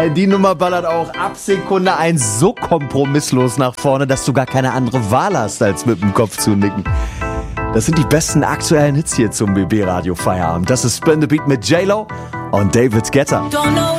Die Nummer ballert auch ab Sekunde 1 so kompromisslos nach vorne, dass du gar keine andere Wahl hast, als mit dem Kopf zu nicken. Das sind die besten aktuellen Hits hier zum BB Radio Feierabend. Das ist Spin the Beat mit J-Lo und David Guetta.